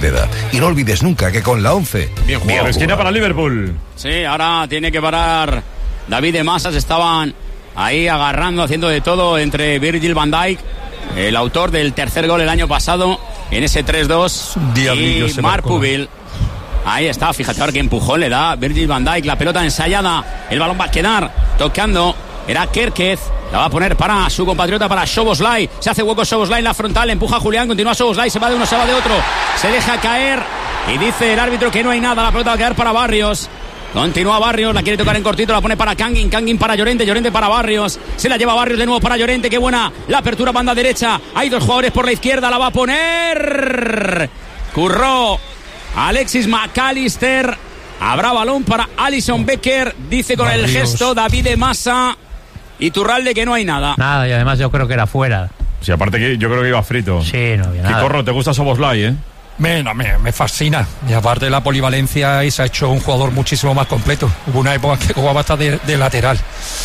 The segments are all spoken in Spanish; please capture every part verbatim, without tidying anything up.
de edad. Y no olvides nunca que con la once... Bien jugado. Esquina para Liverpool. Sí, ahora tiene que parar David de Masas. Estaban ahí agarrando, haciendo de todo entre Virgil van Dijk, el autor del tercer gol el año pasado, en ese tres dos, y Marc Pubil. Ahí está, fíjate ahora qué empujón le da Virgil van Dijk, la pelota ensayada, el balón va a quedar tocando, era Kerkez, la va a poner para su compatriota, para Szoboszlai, se hace hueco Szoboszlai en la frontal, empuja a Julián, continúa Szoboszlai, se va de uno, se va de otro, se deja caer y dice el árbitro que no hay nada, la pelota va a quedar para Barrios. Continúa Barrios, la quiere tocar en cortito, la pone para Kangin, Kangin para Llorente, Llorente para Barrios, se la lleva Barrios de nuevo para Llorente, qué buena la apertura, banda derecha, hay dos jugadores por la izquierda, la va a poner Curró, Alexis McAllister, habrá balón para Alisson Becker, dice con Barrios. El gesto David de Masa, y Turralde que no hay nada. Nada, y además yo creo que era fuera. Sí, aparte que yo creo que iba frito. Sí, no había nada. Corro, ¿te gusta Szoboszlai, eh? Me, no, me, me fascina, y aparte de la polivalencia y se ha hecho un jugador muchísimo más completo. Hubo una época que jugaba hasta de, de lateral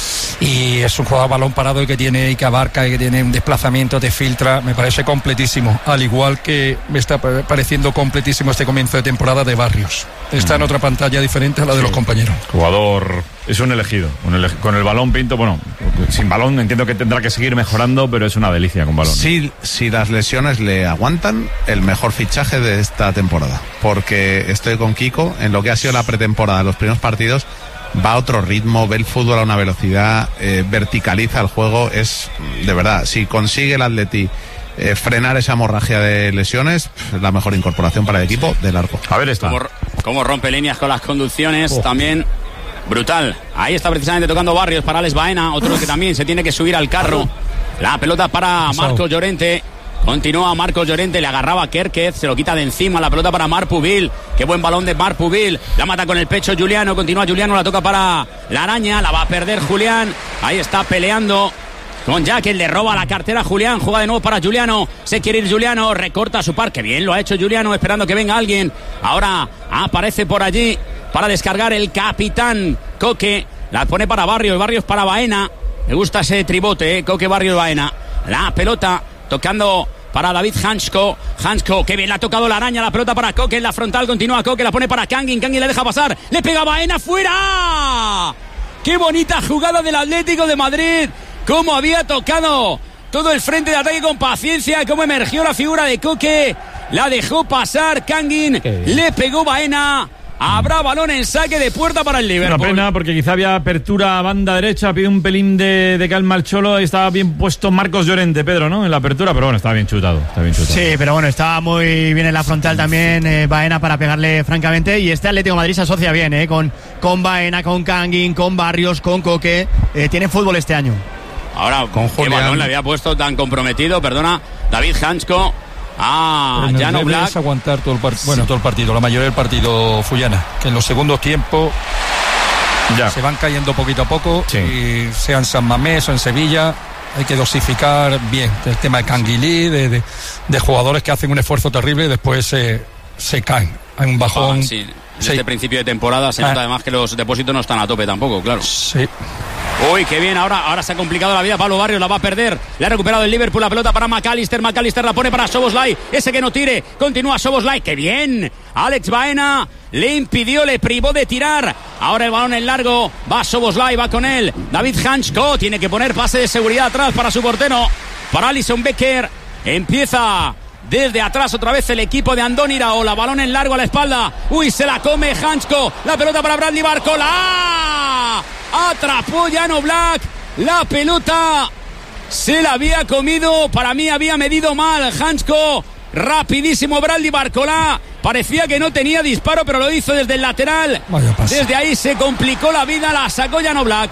y es un jugador balón parado y que tiene y que abarca y que tiene un desplazamiento, te filtra, me parece completísimo, al igual que me está pareciendo completísimo este comienzo de temporada de Barrios. Está en otra pantalla diferente a la de sí. los compañeros. Jugador, es un elegido, un ele- con el balón Pinto, bueno, sin balón entiendo que tendrá que seguir mejorando, pero es una delicia con balón. Si, si las lesiones le aguantan, el mejor fichaje de esta temporada, porque estoy con Kiko en lo que ha sido la pretemporada, los primeros partidos, va a otro ritmo, ve el fútbol a una velocidad, eh, verticaliza el juego, es de verdad, si consigue el Atleti eh, frenar esa hemorragia de lesiones, es la mejor incorporación para el equipo de largo. A ver está. Cómo, cómo rompe líneas con las conducciones, oh. también brutal. Ahí está precisamente tocando Barrios para Alex Baena, otro que también se tiene que subir al carro. La pelota para Marcos Llorente. Continúa Marcos Llorente, le agarraba a Kerkez, se lo quita de encima, la pelota para Marc Pubil, qué buen balón de Marc Pubil, la mata con el pecho Juliano, continúa Juliano, la toca para la araña, la va a perder Julián, ahí está peleando con Jack, él le roba la cartera a Julián, juega de nuevo para Juliano, se quiere ir Juliano, recorta su par, que bien lo ha hecho Juliano, esperando que venga alguien, ahora aparece por allí para descargar el capitán Coque, la pone para Barrios, Barrios para Baena, me gusta ese tribote, eh, Coque Barrios Baena, la pelota tocando para David Hansko, Hansko, que bien le ha tocado la araña, la pelota para Coque en la frontal, continúa Coque, la pone para Kangin, Kangin le deja pasar, le pega Baena, fuera, qué bonita jugada del Atlético de Madrid, cómo había tocado todo el frente de ataque con paciencia, cómo emergió la figura de Coque, la dejó pasar Kangin, le pegó Baena. Habrá balón en saque de puerta para el Liverpool. Una pena porque quizá había apertura a banda derecha, pide un pelín de, de calma al Cholo, y estaba bien puesto Marcos Llorente, Pedro, ¿no? En la apertura, pero bueno, estaba bien chutado, está bien chutado. Sí, pero bueno, estaba muy bien en la frontal también eh, Baena para pegarle francamente, y este Atlético de Madrid se asocia bien, ¿eh? Con, con Baena, con Kangin, con Barrios, con Coque, eh, tiene fútbol este año. Ahora, con qué balón le había puesto tan comprometido, perdona, David Hansko. Ah, ya no Black. Es aguantar todo el partido, bueno, todo el partido, la mayoría del partido Fullana, que en los segundos tiempos ya se van cayendo poquito a poco, sí. Y sea en San Mamés o en Sevilla, hay que dosificar bien el tema de Canguilí, de, de, de jugadores que hacen un esfuerzo terrible y después se, se caen. Hay un bajón. Ah, sí. Desde sí. principio de temporada se ah. nota además que los depósitos no están a tope tampoco, claro. Sí. Uy, qué bien, ahora, ahora se ha complicado la vida Pablo Barrios, la va a perder, le ha recuperado el Liverpool, la pelota para McAllister, McAllister la pone para Szoboszlai, ese que no tire, continúa Szoboszlai, qué bien, Alex Baena le impidió, le privó de tirar, ahora el balón en largo, va Szoboszlai, va con él, David Hansko, tiene que poner pase de seguridad atrás para su portero, para Alisson Becker, empieza desde atrás otra vez el equipo de Andoni Iraola, balón en largo a la espalda, uy, se la come Hansko, la pelota para Bradley Barcola, atrapó Jan Oblak, la pelota se la había comido, para mí había medido mal Hansko, rapidísimo Bradley Barcola, parecía que no tenía disparo pero lo hizo desde el lateral, desde ahí se complicó la vida, la sacó Jan Oblak.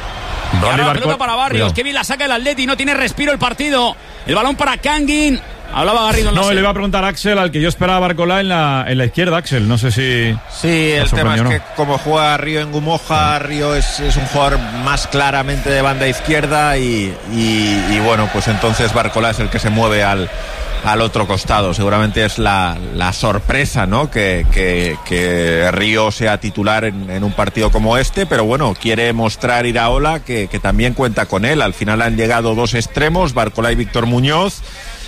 Y ahora la pelota para Barrios, cuidado. Que bien la saca el Atleti, no tiene respiro el partido, el balón para Kangin. Hablaba Garrido. No, no le iba a preguntar a Axel, al que yo esperaba Barcola en la, en la izquierda, Axel. No sé si... Sí, el tema es que como juega Río en Gumoja, Río es, es un jugador más claramente de banda izquierda y, y, y bueno, pues entonces Barcola es el que se mueve al, al otro costado. Seguramente es la, la sorpresa, ¿no? Que, que, que Río sea titular en, en un partido como este, pero bueno, quiere mostrar Iraola que, que también cuenta con él. Al final han llegado dos extremos, Barcola y Víctor Muñoz.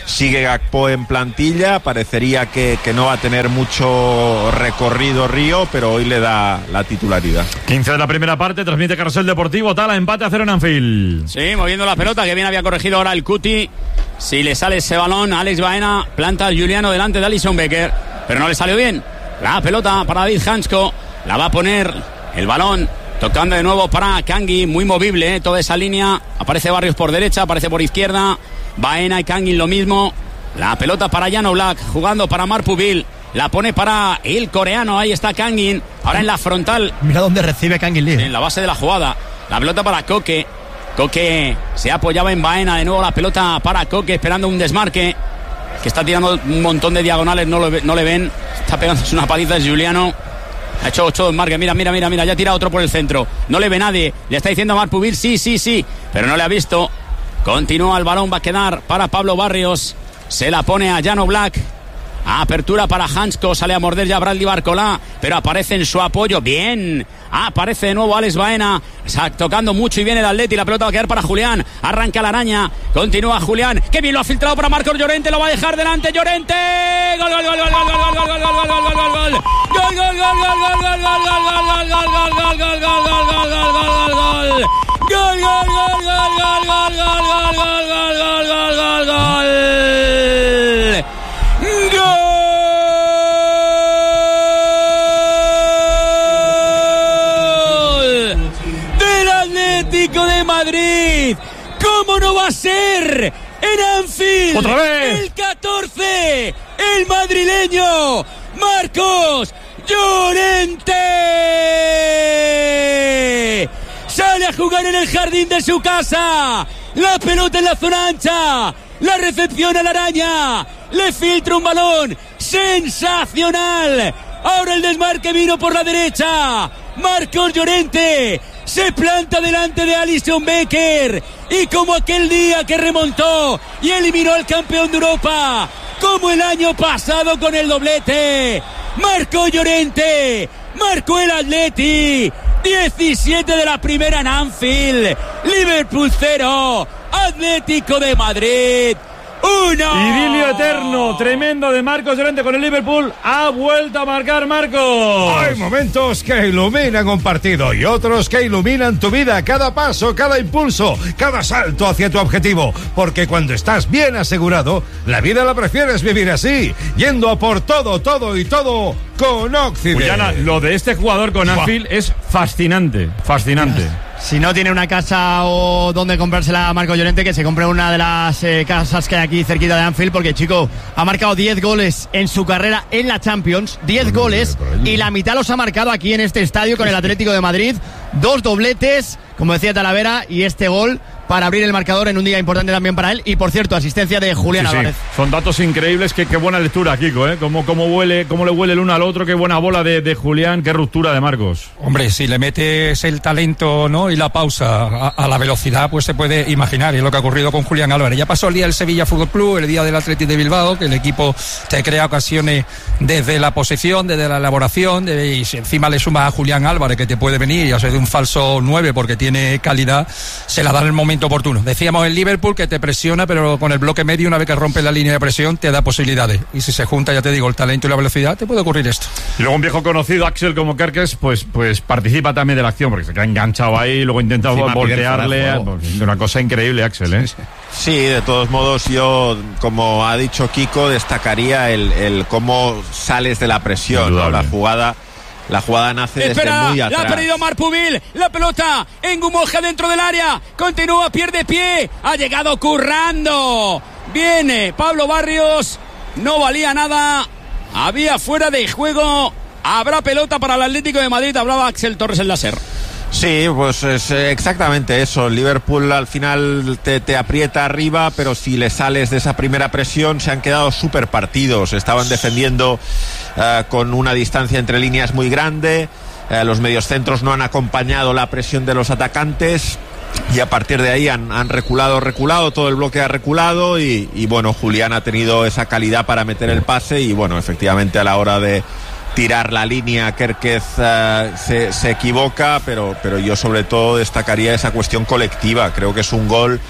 Sigue Gakpo en plantilla, parecería que, que no va a tener mucho recorrido Río, pero hoy le da la titularidad. quince de la primera parte, transmite Carrusel Deportivo, Tala, empate a cero en Anfield. Sí, moviendo la pelota, que bien había corregido ahora el Cuti. Si le sale ese balón, Alex Baena planta al Juliano delante de Alisson Becker, pero no le salió bien. La pelota para David Hansko, la va a poner el balón, tocando de nuevo para Kangin, muy movible, ¿eh? Toda esa línea. Aparece Barrios por derecha, aparece por izquierda. Baena y Kangin lo mismo. La pelota para Jan Oblak, jugando para Marpuville. La pone para el coreano, ahí está Kangin. Ahora en la frontal. Mira dónde recibe Kangin Lee. En la base de la jugada. La pelota para Koke. Koke se apoyaba en Baena, de nuevo la pelota para Koke, esperando un desmarque. Que está tirando un montón de diagonales, no, lo, no le ven. Está pegándose una paliza el Juliano. Ha hecho ocho desmarques, mira, mira, mira, mira, ya tira otro por el centro. No le ve nadie, le está diciendo a Marpuville, sí, sí, sí, pero no le ha visto. Continúa el balón, va a quedar para Pablo Barrios. Se la pone a Jan Oblak. Apertura para Hansko, sale a morder ya Bradley Barcola, pero aparece en su apoyo, bien. Aparece de nuevo Alex Baena, tocando mucho y viene el Atleti, la pelota va a quedar para Julián. Arranca la araña, continúa Julián, que bien lo ha filtrado para Marcos Llorente, lo va a dejar delante Llorente. Gol, gol, gol, gol, gol, gol, gol, gol, gol, gol, gol, gol, gol. Gol, gol, gol, gol, gol, gol, gol, gol, gol, gol, gol, gol, gol, gol, gol, gol, gol, gol, gol. Gol, gol, gol, gol, gol, gol, gol, gol, gol, gol, gol, gol, gol. De Madrid, ¿cómo no va a ser? En Anfield, otra vez el catorce, el madrileño Marcos Llorente sale a jugar en el jardín de su casa, la pelota en la zona ancha, la recepciona la araña, le filtra un balón sensacional. Ahora el desmarque vino por la derecha, Marcos Llorente se planta delante de Alisson Becker y como aquel día que remontó y eliminó al campeón de Europa, como el año pasado con el doblete, Marcos Llorente marcó el Atleti. diecisiete de la primera en Anfield. Liverpool cero, Atlético de Madrid uno. Idilio eterno, tremendo de Marcos Llorente con el Liverpool. Ha vuelto a marcar Marcos. Hay momentos que iluminan un partido y otros que iluminan tu vida. Cada paso, cada impulso, cada salto hacia tu objetivo. Porque cuando estás bien asegurado, la vida la prefieres vivir así, yendo a por todo, todo y todo con Occident. Ullana, lo de este jugador con Anfield es fascinante, fascinante. Si no tiene una casa o donde comprársela a Marcos Llorente, que se compre una de las eh, casas que hay aquí cerquita de Anfield, porque chico, ha marcado diez goles en su carrera en la Champions, diez goles, y la mitad los ha marcado aquí en este estadio con el Atlético de Madrid, dos dobletes, como decía Talavera, y este gol para abrir el marcador en un día importante también para él. Y por cierto, asistencia de Julián sí, Álvarez. Sí. Son datos increíbles. Qué, qué buena lectura, Kiko, ¿eh? Cómo, cómo, huele, cómo le huele el uno al otro. Qué buena bola de, de Julián. Qué ruptura de Marcos. Hombre, si le metes el talento, ¿no?, y la pausa a, a la velocidad, pues se puede imaginar. Y es lo que ha ocurrido con Julián Álvarez. Ya pasó el día del Sevilla Fútbol Club, el día del Athletic de Bilbao, que el equipo te crea ocasiones desde la posesión, desde la elaboración, de, y si encima le sumas a Julián Álvarez, que te puede venir y hacer de un falso nueve porque tiene calidad, se la da en el momento oportuno. Decíamos el Liverpool que te presiona, pero con el bloque medio, una vez que rompe la línea de presión, te da posibilidades. Y si se junta, ya te digo, el talento y la velocidad, te puede ocurrir esto. Y luego un viejo conocido, Axel, como Kerkes, pues, pues participa también de la acción, porque se queda enganchado ahí, luego intenta Encima voltearle. Una cosa increíble, Axel, ¿eh? Sí, sí. Sí, de todos modos, yo, como ha dicho Kiko, destacaría el, el cómo sales de la presión, ¿no? La jugada. La jugada nace Espera, desde muy atrás. La ha perdido Marpuville. La pelota en Gumoja dentro del área. Continúa, pierde pie. Ha llegado currando. Viene Pablo Barrios. No valía nada. Había fuera de juego. Habrá pelota para el Atlético de Madrid. Hablaba Axel Torres en la SER. Sí, pues es exactamente eso. El Liverpool al final te, te aprieta arriba, pero si le sales de esa primera presión, se han quedado súper partidos. Estaban defendiendo uh, con una distancia entre líneas muy grande. Uh, los mediocentros no han acompañado la presión de los atacantes. Y a partir de ahí han, han reculado, reculado, todo el bloque ha reculado y, y bueno, Julián ha tenido esa calidad para meter el pase y bueno, efectivamente a la hora de tirar la línea, Kerkez uh, se, se equivoca, pero, pero yo sobre todo destacaría esa cuestión colectiva. Creo que es un gol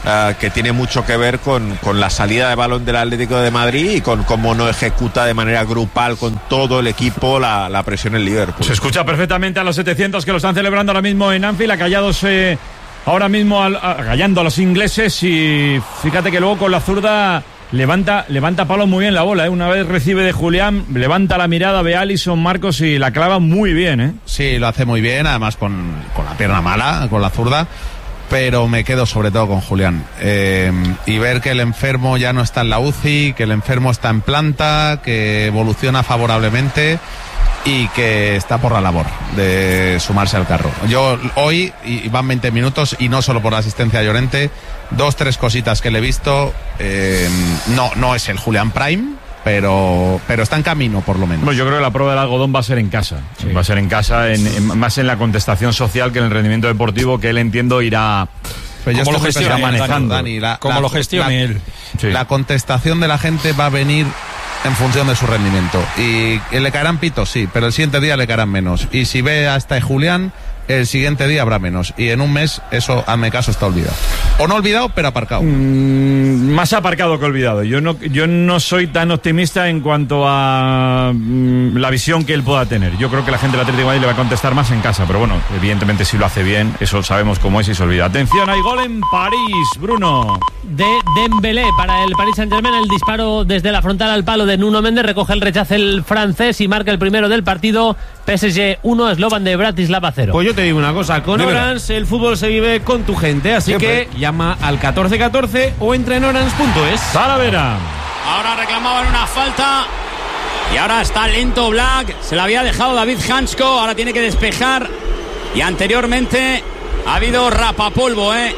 uh, que tiene mucho que ver con, con la salida de balón del Atlético de Madrid y con cómo no ejecuta de manera grupal con todo el equipo la, la presión en Liverpool. Se escucha perfectamente a los setecientos que lo están celebrando ahora mismo en Anfield, acallados eh, ahora mismo al, acallando a los ingleses, y fíjate que luego con la zurda levanta levanta Pablo muy bien la bola, ¿eh? Una vez recibe de Julián, levanta la mirada, ve a Alisson, Marcos, y la clava muy bien, ¿eh? Sí, lo hace muy bien, además con, con la pierna mala, con la zurda, pero me quedo sobre todo con Julián. Eh, y ver que el enfermo ya no está en la U C I, que el enfermo está en planta, que evoluciona favorablemente y que está por la labor de sumarse al carro. Yo hoy, y van veinte minutos, y no solo por la asistencia de Llorente, dos, tres cositas que le he visto. Eh, no, no es el Julián Prime, pero, pero está en camino, por lo menos. Bueno, yo creo que la prueba del algodón va a ser en casa. Sí. Va a ser en casa, en, en, más en la contestación social que en el rendimiento deportivo, que él, entiendo, irá... Pero yo ¿Cómo lo gestiona manejando? Dani, la, Como la, lo gestione él. Sí. La contestación de la gente va a venir en función de su rendimiento. Y le caerán pitos, sí, pero el siguiente día le caerán menos. Y si ve hasta Julián, el siguiente día habrá menos. Y en un mes, eso, hazme caso, está olvidado. O no olvidado, pero aparcado. Mm, más aparcado que olvidado. Yo no, yo no soy tan optimista en cuanto a mm, la visión que él pueda tener. Yo creo que la gente del Atlético de Madrid le va a contestar más en casa. Pero bueno, evidentemente si lo hace bien, eso sabemos cómo es y se olvida. Atención, hay gol en París, Bruno. De Dembélé para el Paris Saint-Germain. El disparo desde la frontal al palo de Nuno Méndez. Recoge el rechazo el francés y marca el primero del partido. P S G uno, Slovan de Bratislava cero. Pues yo te digo una cosa, con Orange el fútbol se vive con tu gente, así Siempre. que llama al catorce catorce o entra en orange punto es. Talavera. Ahora reclamaban una falta y ahora está lento Black, se la había dejado David Hansko, ahora tiene que despejar, y anteriormente ha habido rapapolvo eh,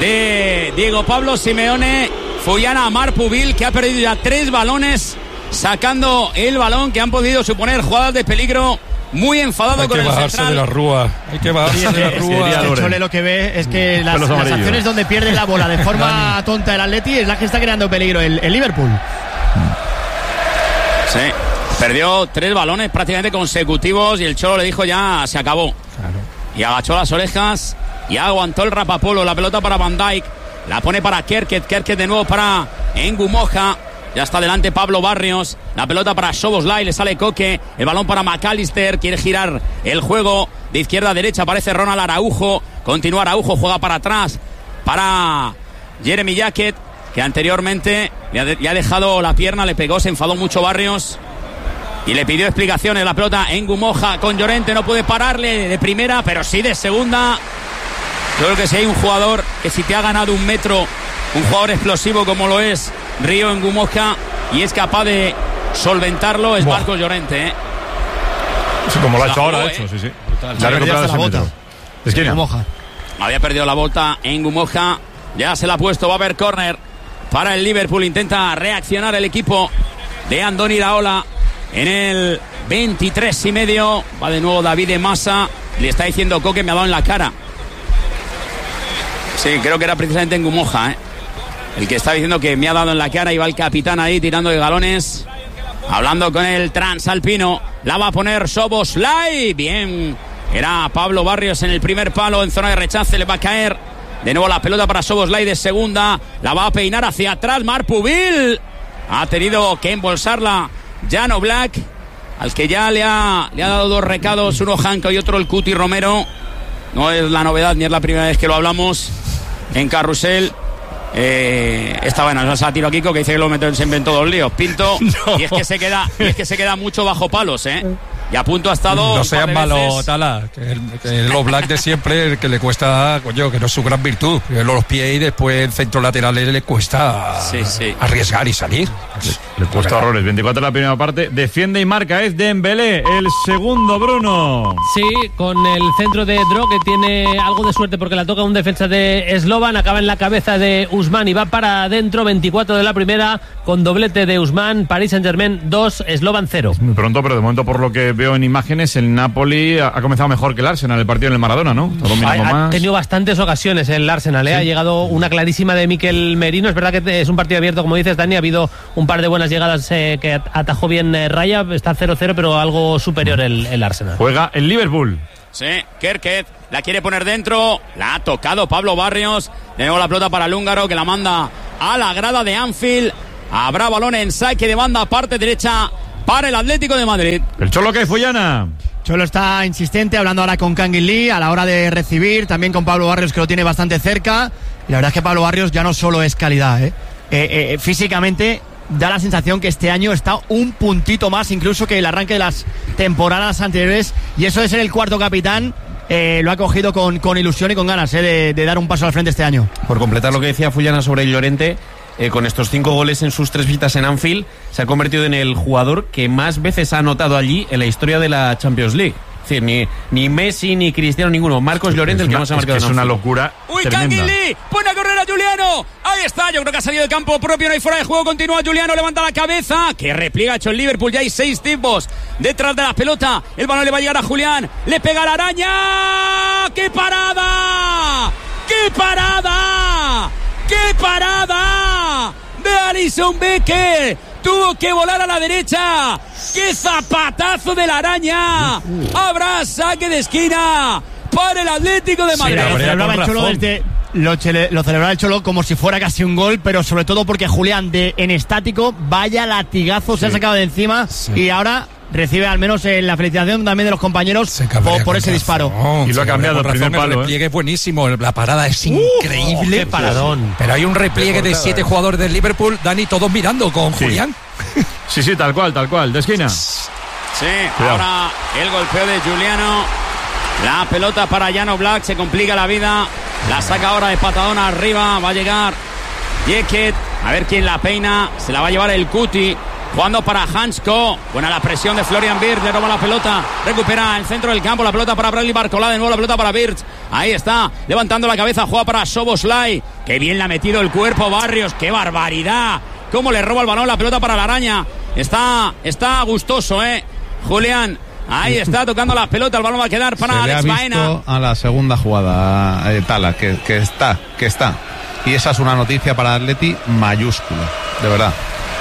de Diego Pablo Simeone. Fuyana Marpubil, que ha perdido ya tres balones sacando el balón, que han podido suponer jugadas de peligro. Muy enfadado hay con que el bajarse central. de la rúa. Hay que bajarse sí, es de la que, rúa. Es que el Chole lo que ve es que las, las acciones donde pierde la bola de forma tonta el Atleti es la que está creando peligro el, el Liverpool. Sí, perdió tres balones prácticamente consecutivos y el Cholo le dijo ya se acabó. Claro. Y agachó las orejas y aguantó el rapapolo. La pelota para Van Dijk, la pone para Kerket, Kerket de nuevo para Engumoja. Ya está delante Pablo Barrios. La pelota para Szoboszlai, le sale Coque. El balón para McAllister. Quiere girar el juego de izquierda a derecha. Aparece Ronald Araujo. Continúa Araujo, juega para atrás. Para Jeremy Jacket, que anteriormente le ha, de, le ha dejado la pierna, le pegó, se enfadó mucho Barrios. Y le pidió explicaciones. La pelota en Gumoja con Llorente. No puede pararle de primera, pero sí de segunda. Yo creo que si hay un jugador que si te ha ganado un metro, un jugador explosivo como lo es Río en Gumoja, y es capaz de solventarlo, es Marcos Llorente, ¿eh? Sí, como lo ha hecho jugó, ahora, ¿eh? de hecho, sí, sí. Brutal. Se ha perdido hasta la bota. Es que Gumoja. Había perdido la bota en Gumoja. Ya se la ha puesto, va a haber córner para el Liverpool. Intenta reaccionar el equipo de Andoni Iraola en el veintitrés y medio. Va de nuevo David de Massa. Le está diciendo Coque, me ha dado en la cara. Sí, creo que era precisamente en Gumoja, ¿eh? El que está diciendo que me ha dado en la cara. Y va el capitán ahí tirando de galones, hablando con el transalpino. La va a poner Szoboszlai. Bien, era Pablo Barrios en el primer palo, en zona de rechace. Le va a caer de nuevo la pelota para Szoboszlai de segunda. La va a peinar hacia atrás Marpubil. Ha tenido que embolsarla Jan Oblak, al que ya le ha, le ha dado dos recados, uno Janko y otro el Cuti Romero. No es la novedad ni es la primera vez que lo hablamos en Carrusel. Eh, esta buena, nos ha tiro a Kiko, que dice que lo metió siempre en todos los líos. Pinto, no. y es que se queda, y es que se queda mucho bajo palos, eh. Y a punto ha estado. No seas malo, Tala, que el, que el Oblak de siempre, el que le cuesta, coño, que no es su gran virtud. Los pies y después el centro lateral le cuesta sí, sí. arriesgar y salir. Le, le cuesta horrores. veinticuatro la primera parte, defiende y marca, es Dembélé. El segundo, Bruno. Sí, con el centro de Dro, que tiene algo de suerte porque la toca un defensa de Slovan, acaba en la cabeza de Usman y va para adentro. veinticuatro de la primera, con doblete de Usman. Paris Saint-Germain dos, Slovan cero. Muy pronto, pero de momento, por lo que veo en imágenes, el Napoli ha, ha comenzado mejor que el Arsenal, el partido en el Maradona, ¿no? Ha, ha tenido bastantes ocasiones el Arsenal, ¿eh? ¿Sí? Ha llegado una clarísima de Mikel Merino. Es verdad que es un partido abierto, como dices, Dani. Ha habido un par de buenas llegadas eh, que atajó bien eh, Raya. Está cero cero, pero algo superior el, el Arsenal. Juega el Liverpool. Sí, Kerket la quiere poner dentro, la ha tocado Pablo Barrios. De nuevo la pelota para el húngaro, que la manda a la grada de Anfield. Habrá balón en saque de banda, parte derecha para el Atlético de Madrid. El Cholo que Fullana. Cholo está insistente, hablando ahora con Kangin Lee a la hora de recibir, también con Pablo Barrios, que lo tiene bastante cerca. Y la verdad es que Pablo Barrios ya no solo es calidad, ¿eh? Eh, eh, físicamente da la sensación que este año está un puntito más incluso que el arranque de las temporadas anteriores, y eso de ser el cuarto capitán eh, lo ha cogido con, con ilusión y con ganas eh, de, de dar un paso al frente este año. Por completar lo que decía Fullana sobre Llorente, eh, con estos cinco goles en sus tres visitas en Anfield, se ha convertido en el jugador que más veces ha anotado allí en la historia de la Champions League. Es decir, ni, ni Messi ni Cristiano ninguno. Marcos Llorente, el que una, más ha marcado. Es, que es una locura. Uy, tremenda. Kangin Lee, pone a correr a Juliano. Ahí está, yo creo que ha salido de campo propio, no hay fuera de juego. Continúa Juliano, levanta la cabeza. Que repliega ha hecho el Liverpool. Ya hay seis tipos detrás de la pelota. El balón le va a llegar a Julián. Le pega la araña. ¡Qué parada! ¡Qué parada! ¡Qué parada! De Alisson Becker. Tuvo que volar a la derecha. ¡Qué zapatazo de la araña! Habrá saque de esquina para el Atlético de Madrid. Sí, lo celebraba el Cholo desde, lo, chele, lo celebraba el Cholo como si fuera casi un gol, pero sobre todo porque Julián de en estático, vaya latigazo, sí. Se ha sacado de encima, sí. Y ahora recibe al menos eh, la felicitación también de los compañeros por, por ese razón. disparo. No, y lo ha cambiado el primer palo. El repliegue ¿eh? es buenísimo, la parada es increíble. Uh, ¡Qué paradón! Pero hay un repliegue de siete jugadores del Liverpool, Dani, todos mirando con sí. Julián. Sí, sí, tal cual, tal cual, de esquina. Sí, cuidado. Ahora el golpeo de Juliano. La pelota para Jan Oblak, se complica la vida. La saca ahora de patadón arriba. Va a llegar Jeket. A ver quién la peina. Se la va a llevar el Cuti. Jugando para Hansko. Buena la presión de Florian Wirtz. Le roba la pelota. Recupera el centro del campo. La pelota para Bradley Barcola. De nuevo la pelota para Wirtz. Ahí está. Levantando la cabeza. Juega para Szoboszlai. Qué bien le ha metido el cuerpo Barrios. Qué barbaridad. Cómo le roba el balón. La pelota para la araña. Está, está gustoso, ¿eh? Julián. Ahí está tocando la pelota. El balón va a quedar para Se Alex le ha Baena. visto a la segunda jugada, eh, Tala, que, que está, que está. Y esa es una noticia para Atleti mayúscula. De verdad.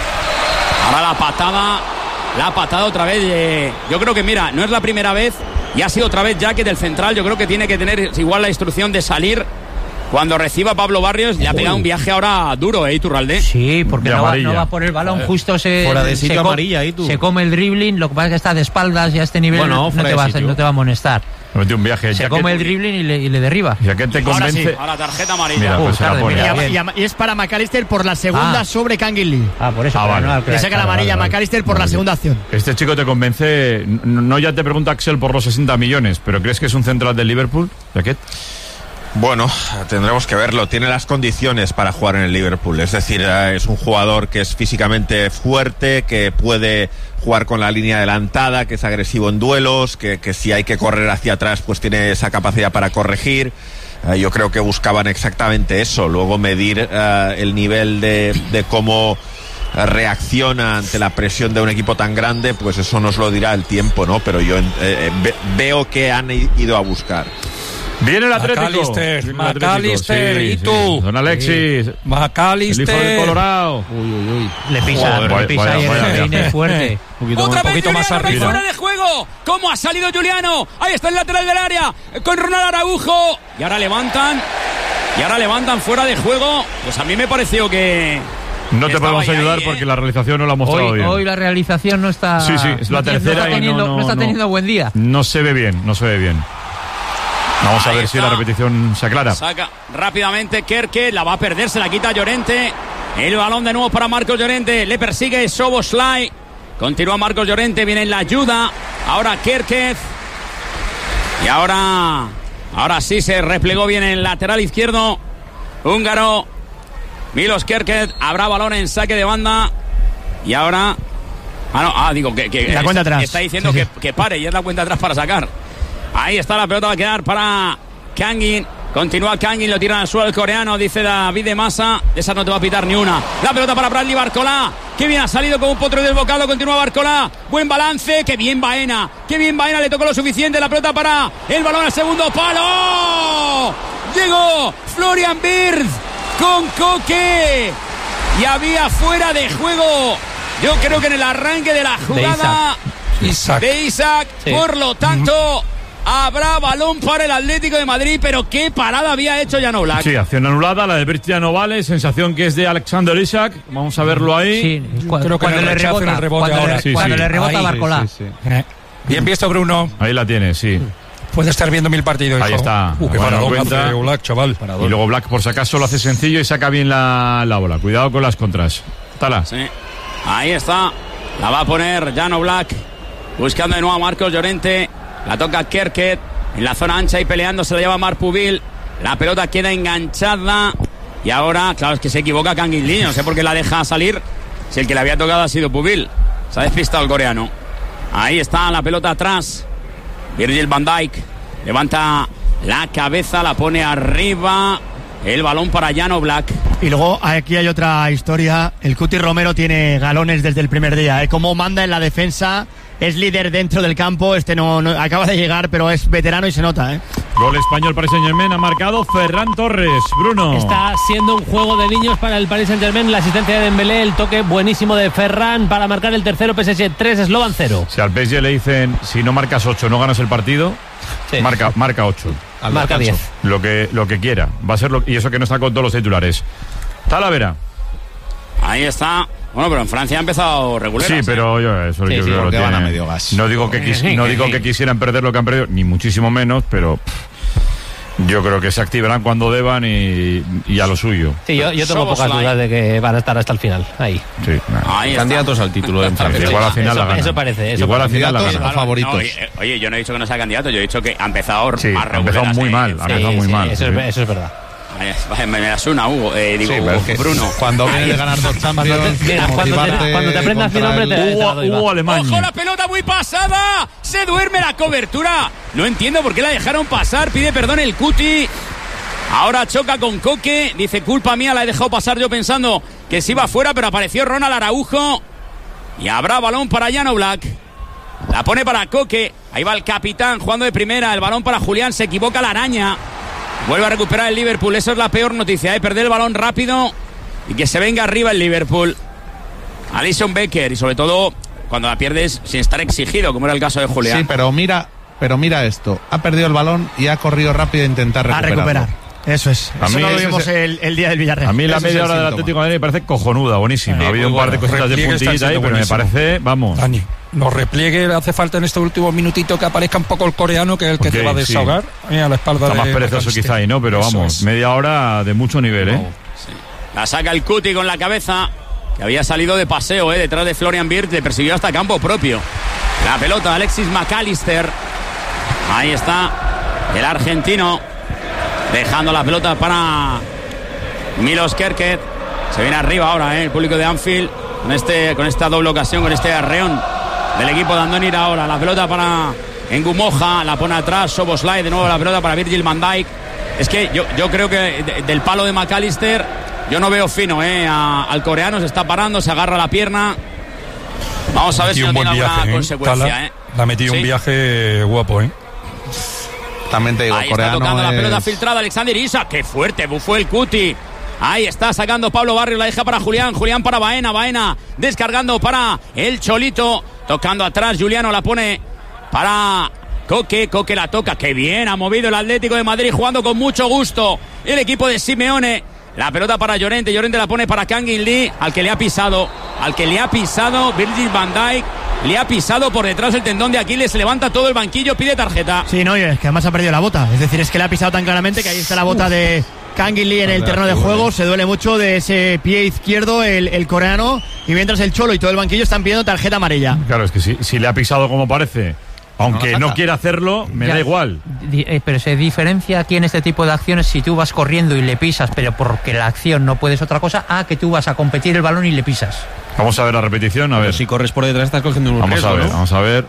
Ahora la patada, la patada otra vez. Eh, yo creo que, mira, no es la primera vez y ha sido otra vez Jacket del central. Yo creo que tiene que tener igual la instrucción de salir cuando reciba Pablo Barrios. Le ha pegado un viaje ahora duro, ¿eh, Iturralde? Sí, porque no va, no va por el balón, justo se, fuera de sitio se, amarilla, ¿eh, tú? se come el dribbling. Lo que pasa es que está de espaldas y a este nivel bueno, no, te va, no te va a amonestar. Metió un viaje. Se come el dribbling y le, y le derriba. ¿Y a qué te convence? Ahora sí, ahora tarjeta amarilla. Mira, pues uh, tarde, mira, y, a, y, a, y es para McAllister por la segunda ah. sobre Kangin Lee. Ah, por eso. Ah, vale. no, le saca la amarilla a vale, McAllister por vale. la segunda acción. Este chico te convence. No, no ya te pregunta Axel por los sesenta millones, pero ¿crees que es un central del Liverpool, Jacket? Bueno, tendremos que verlo. Tiene las condiciones para jugar en el Liverpool. Es decir, es un jugador que es físicamente fuerte, que puede jugar con la línea adelantada, que es agresivo en duelos, que, que si hay que correr hacia atrás, pues tiene esa capacidad para corregir. Uh, yo creo que buscaban exactamente eso. Luego medir uh, el nivel de, de cómo reacciona ante la presión de un equipo tan grande, pues eso nos lo dirá el tiempo, ¿no? Pero yo eh, ve, veo que han ido a buscar. Viene el Atlético. McAllister, McAllister, sí, y tú. Sí. Don Alexis. Sí. McAllister. El hijo de Colorado. Uy, uy, uy. Le pisa, Joder, le pisa y el reine fuerte. Un poquito, Otra un vez poquito Juliano, más arriba. fuera de juego. ¿Cómo ha salido Juliano? Ahí está el lateral del área con Ronald Araujo. Y ahora levantan. Y ahora levantan fuera de juego. Pues a mí me pareció que... No te podemos ayudar ahí, ¿eh? porque la realización no la ha mostrado hoy, bien. Hoy la realización no está... Sí, sí, es la no, tercera no está teniendo, y no, no, no está teniendo no, buen día. No se ve bien, no se ve bien. Vamos Ahí a ver está. si la repetición se aclara. Saca rápidamente Kerke, la va a perder, se la quita Llorente. El balón de nuevo para Marcos Llorente, le persigue Szoboszlai. Continúa Marcos Llorente, viene en la ayuda. Ahora Kerke. Y ahora, ahora sí se replegó bien el lateral izquierdo húngaro. Milos Kerke, habrá balón en saque de banda. Y ahora... Ah, no, ah, digo que, que la cuenta atrás. Está diciendo sí, que, sí. que pare y es la cuenta atrás para sacar. Ahí está la pelota, va a quedar para Kangin. Continúa Kangin, lo tira al suelo el coreano, dice David de Masa. De esa no te va a pitar ni una. La pelota para Bradley Barcola. Qué bien ha salido con un potro desbocado. Continúa Barcola. Buen balance. Qué bien Baena. Qué bien Baena. Le tocó lo suficiente. La pelota para el balón al segundo palo. Llegó Florian Wirtz con Coque. Y había fuera de juego. Yo creo que en el arranque de la jugada de Isaac, de Isaac. Sí. Por lo tanto, Habrá balón para el Atlético de Madrid, pero qué parada había hecho Jan Oblak. Sí, acción anulada, la de Virgil Novales, sensación que es de Alexander Isak. Vamos a verlo ahí. Sí, cu- Creo que cuando, en el le rechazo, en rebota, el rebote cuando, ahora. le, Sí, cuando sí. le rebota Ahí, Barcolá. Sí, sí, sí. Eh, Bien visto, Bruno. Ahí la tiene, sí. Puede estar viendo mil partidos. Ahí hijo. está. Uh, qué Bueno, paradón cuenta. hace Oblak, chaval. Y luego Black, por si acaso, lo hace sencillo y saca bien la, la bola. Cuidado con las contras. Tala. Sí. Ahí está. La va a poner Jan Oblak. Buscando de nuevo a Marcos Llorente. La toca Kerket. En la zona ancha y peleando se la lleva Marc Pubil. La pelota queda enganchada. Y ahora, claro, es que se equivoca Kangin Lee. No sé por qué la deja salir. Si el que le había tocado ha sido Pubil. Se ha despistado el coreano. Ahí está la pelota atrás. Virgil van Dijk levanta la cabeza, la pone arriba. El balón para Jan Oblak. Y luego aquí hay otra historia. El Cuti Romero tiene galones desde el primer día. ¿eh? Como manda en la defensa, es líder dentro del campo. Este no, no acaba de llegar, pero es veterano y se nota. ¿eh? Gol español para Saint-Germain, ha marcado Ferran Torres. Bruno. Está siendo un juego de niños para el Paris Saint-Germain. La asistencia de Dembélé, el toque buenísimo de Ferran para marcar el tercero. P S G tres, Slovan cero. Si al P S G le dicen, si no marcas ocho, no ganas el partido, Sí. marca, marca ocho. Al Marca descanso. diez. Lo que, lo que quiera. Va a ser lo, y eso que no está con todos los titulares. Talavera. Ahí está. Bueno, pero en Francia ha empezado regular. Sí, pero yo eso Sí, yo sí, creo que lo porque van tiene. a medio gas. No digo que quis- no digo que quisieran perder lo que han perdido, ni muchísimo menos, pero pff, yo creo que se activarán cuando deban y, y a lo suyo. Sí, yo, yo tengo Soboslai. pocas dudas de que van a estar hasta el final. Ahí. Sí, nah. Ahí está. Candidatos al título en Francia. Igual al final Eso- la ganan. eso parece, eso Igual al final la Candidatos ganan. o favoritos. No, oye, oye, yo no he dicho que no sea candidato, yo he dicho que ha empezado Sí, más ha empezado reguleras, muy eh. mal, ha Sí, empezado muy sí, mal. Eso, sí. es, eso es verdad. Ay, Me, me da una, Hugo. Eh, digo, Sí, pero es que Bruno. cuando viene de ganar dos Champions, Cuando te- mira, cuando te- motivarte cuando te aprendas mi contra nombre el- te- te la Hugo, doy, va. Hugo Alemán. ¡Ojo, la pelota muy pasada! ¡Se duerme la cobertura! No entiendo por qué la dejaron pasar. Pide perdón el Cuti. Ahora choca con Coque. Dice, culpa mía, la he dejado pasar yo pensando que se iba fuera, pero apareció Ronald Araujo. Y habrá balón para Jan Oblak. La pone para Coque. Ahí va el capitán jugando de primera. El balón para Julián. Se equivoca la araña. Vuelve a recuperar el Liverpool. Eso es la peor noticia, ¿eh? Perder el balón rápido y que se venga arriba el Liverpool. Alisson Becker, y sobre todo cuando la pierdes sin estar exigido, como era el caso de Julián. Sí, pero mira, pero mira esto. Ha perdido el balón y ha corrido rápido a intentar A recuperarlo. recuperar. Eso es. A Eso mí no lo ese vimos es- el, el día del Villarreal. A mí la Ese es media el hora del síntoma. Atlético de Madrid me parece cojonuda, buenísima. Ha habido un par de cositas de Repliegue está puntillita ahí, siendo pero me buenísimo. parece, vamos. Dani, los repliegues hace falta en este último minutito que aparezca un poco el coreano, que es el que Ok, te va a sí. desahogar eh, a la espalda Está de más perezoso McAllister. quizá ahí, ¿no? Pero Eso vamos, es. media hora de mucho nivel, ¿eh? La saca el Cuti con la cabeza, que había salido de paseo, ¿eh? Detrás de Florian Wirtz, le persiguió hasta campo propio. La pelota, Alexis McAllister. Ahí está el argentino, dejando la pelota para Milos Kerket. Se viene arriba ahora, ¿eh? El público de Anfield, con, este, con esta doble ocasión, con este arreón del equipo de Andoni ahora. La pelota para Ngumoja, la pone atrás Soboslai, de nuevo la pelota para Virgil van Dijk. Es que yo, yo creo que de- del palo de McAllister yo no veo fino, ¿eh? A- al coreano se está parando, se agarra la pierna. Vamos a ver si Metió no un tiene buen alguna viaje, ¿eh? consecuencia, Tala, ¿eh? La ha metido Sí. un viaje guapo, ¿eh? También te digo, Ahí está coreano tocando la es- pelota filtrada Alexander Isak. Qué fuerte fue el Cuti. Ahí está sacando Pablo Barrios, la deja para Julián, Julián para Baena, Baena descargando para el Cholito, tocando atrás, Juliano la pone para Coque, Coque la toca, qué bien ha movido el Atlético de Madrid, jugando con mucho gusto el equipo de Simeone. La pelota para Llorente, Llorente la pone para Kangin Lee, al que le ha pisado, al que le ha pisado Virgil van Dijk, le ha pisado por detrás el tendón de Aquiles, se levanta todo el banquillo, pide tarjeta. Sí, no, y es que además ha perdido la bota. Es decir, es que le ha pisado tan claramente que ahí está la bota de Kangin Lee en el terreno de juego. Se duele mucho de ese pie izquierdo el, el coreano. Y mientras el Cholo y todo el banquillo están pidiendo tarjeta amarilla. Claro, es que si, si le ha pisado como parece, aunque No la no, saca. quiera hacerlo, me Ya. da igual. Di- eh, Pero se diferencia aquí en este tipo de acciones si tú vas corriendo y le pisas, pero porque la acción no puedes otra cosa, a que tú vas a competir el balón y le pisas. Vamos a ver la repetición, a ver. Pero si corres por detrás estás cogiendo un Vamos riesgo, a ver, ¿no? vamos a ver.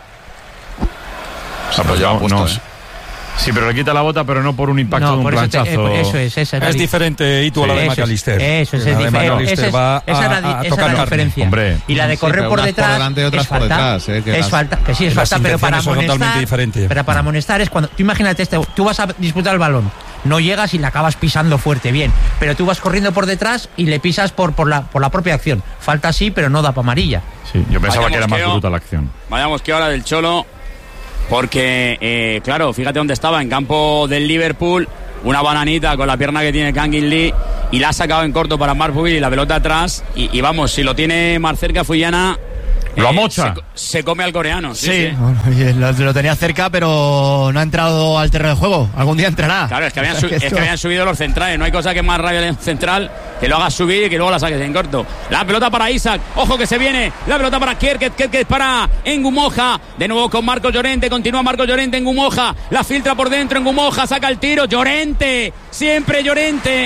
Se lo lleva puesto, no. ¿eh? Sí, pero le quita la bota, pero no por un impacto No, de un por eso, te- planchazo. eh, eso es, esa es la Es di- diferente, y tú a la de Eso es, McAllister. Eso es, La es de diferente. McAllister Esa es, va esa es a- la, a di- esa es tocar la carne. diferencia. Hombre. Y la de Sí, correr pero por unas por detrás delante y otras es por falta. detrás, eh, que es las- falta, que sí es las falta, pero para intenciones son totalmente amonestar, diferentes. pero para amonestar es cuando tú imagínate este, tú vas a disputar el balón, no llegas y la acabas pisando fuerte, bien, pero tú vas corriendo por detrás y le pisas por por la por la propia acción. Falta sí, pero no da para amarilla. Sí, yo pensaba Vaya que era más mosqueo. bruta la acción. Vayamos que ahora del Cholo porque, eh, claro, fíjate dónde estaba, en campo del Liverpool, una bananita con la pierna que tiene Kangin Lee, y la ha sacado en corto para Mark Bugil y la pelota atrás, y, y vamos, si lo tiene más cerca Fuyana... Lo eh, amocha. Se, se come al coreano. Sí, Sí, sí. bueno, oye, lo, lo tenía cerca, pero no ha entrado al terreno de juego. Algún día entrará. Claro, es que habían, su- O sea, que es esto- que habían subido los centrales. No hay cosa que más rabia de un central que lo hagas subir y que luego la saques en corto. La pelota para Isaac. Ojo que se viene. La pelota para Kierkegaard. Kierkegaard para Engumoja. De nuevo con Marcos Llorente. Continúa Marcos Llorente. Engumoja. La filtra por dentro. Engumoja. Saca el tiro. Llorente. Siempre Llorente.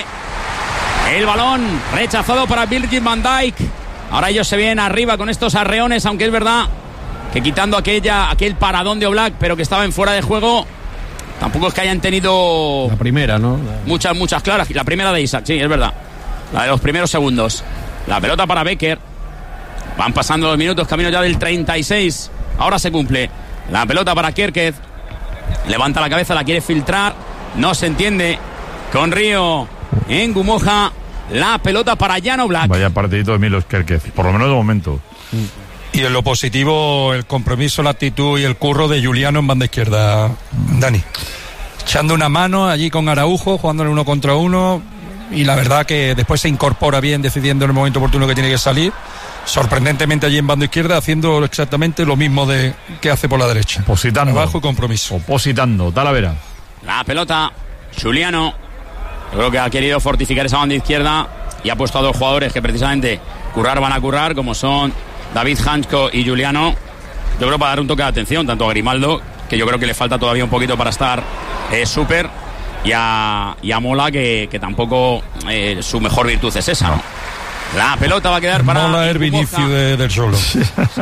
El balón rechazado para Virgil van Dijk. Ahora ellos se vienen arriba con estos arreones, aunque es verdad que quitando aquella, aquel paradón de Oblak, pero que estaba en fuera de juego, tampoco es que hayan tenido La primera, ¿no? muchas, muchas claras. La primera de Isaac, sí, es verdad. La de los primeros segundos. La pelota para Becker. Van pasando los minutos, camino ya del treinta y seis. Ahora se cumple. La pelota para Kierkegaard. Levanta la cabeza, la quiere filtrar. No se entiende. Con Río en Gumoja. La pelota para Jan Oblak. Vaya partidito de Milos Kerkez, por lo menos de momento. Y en lo positivo, el compromiso, la actitud y el curro de Juliano en banda izquierda, Dani. Echando una mano allí con Araujo, jugándole uno contra uno. Y la verdad que después se incorpora bien, decidiendo en el momento oportuno que tiene que salir. Sorprendentemente allí en banda izquierda, haciendo exactamente lo mismo de que hace por la derecha. Opositando. Trabajo y compromiso. Opositando, Talavera. La pelota, Juliano. Yo creo que ha querido fortificar esa banda izquierda y ha puesto a dos jugadores que precisamente currar van a currar, como son David Hansko y Juliano. Yo creo para dar un toque de atención, tanto a Grimaldo, que yo creo que le falta todavía un poquito para estar eh, súper, y a, y a Mola, que, que tampoco eh, su mejor virtud es esa, ¿no? La pelota va a quedar para Mola el Vinicius de, del Solo. Sí.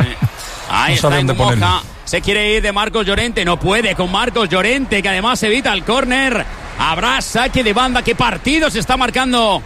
Ahí No está saben dónde Engumoja. ponerlo. Se quiere ir de Marcos Llorente. No puede con Marcos Llorente, que además evita el córner. Habrá saque de banda. ¿Qué partido se está marcando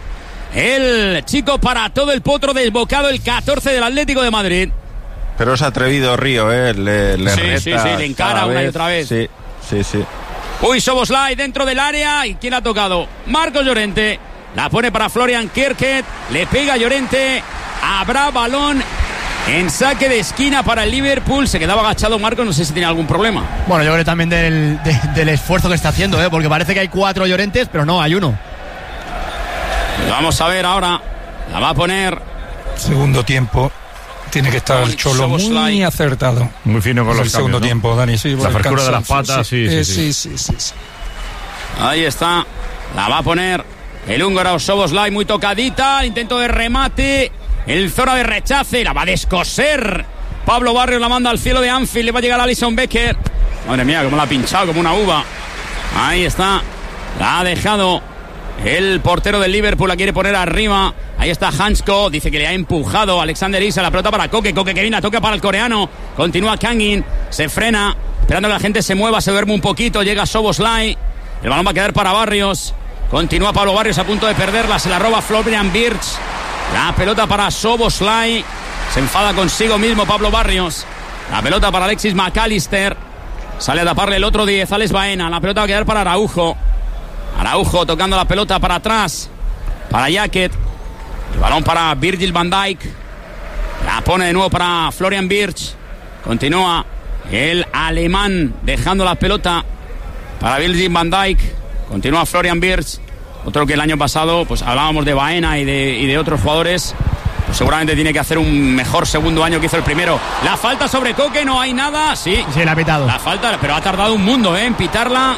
el chico para todo el potro desbocado, el catorce del Atlético de Madrid? Pero es atrevido Río, ¿eh? Le, le Sí, reta sí, sí, le encara cada una y vez. otra vez. Sí, sí, sí. Uy, Soboslai dentro del área. ¿Y quién ha tocado? Marcos Llorente. La pone para Florian Kierkegaard. Le pega Llorente. Habrá balón en saque de esquina para el Liverpool. Se quedaba agachado Marcos. No sé si tiene algún problema. Bueno, yo creo también del, de- del esfuerzo que está haciendo, ¿eh? Porque parece que hay cuatro Llorentes, pero no, hay uno. Vamos a ver ahora. La va a poner. Segundo tiempo. Tiene que estar el Cholo muy acertado. Muy fino con Es los el segundo cambios, ¿no? tiempo, Dani. Sí, por La el frescura de las cansancio, patas, sí, sí, Eh, sí. sí, sí, sí, sí. Ahí está. La va a poner el húngaro Soboslai, muy tocadita. Intento de remate. El zona de rechace. La va a descoser. Pablo Barrios la manda al cielo de Anfield. Le va a llegar a Alisson Becker. Madre mía, cómo la ha pinchado, como una uva. Ahí está. La ha dejado el portero del Liverpool. La quiere poner arriba. Ahí está Hansko. Dice que le ha empujado Alexander Isak. La pelota para Koke. Koke que viene a toque para el coreano. Continúa Kangin. Se frena. Esperando que la gente se mueva. Se duerme un poquito. Llega Soboslai. El balón va a quedar para Barrios. Continúa Pablo Barrios a punto de perderla. Se la roba Florian Wirtz. La pelota para Soboslai. Se enfada consigo mismo Pablo Barrios. La pelota para Alexis McAllister. Sale a taparle el otro diez, Alex Baena. La pelota va a quedar para Araujo. Araujo tocando la pelota para atrás. Para Jacket. El balón para Virgil van Dijk. La pone de nuevo para Florian Wirtz. Continúa el alemán dejando la pelota para Virgil van Dijk. Continúa Florian Wirtz. Otro que el año pasado pues hablábamos de Baena y de, y de otros jugadores. Pues seguramente tiene que hacer un mejor segundo año que hizo el primero. La falta sobre Koke, no hay nada. Sí, Sí, la ha pitado. la falta, pero ha tardado un mundo ¿eh? en pitarla.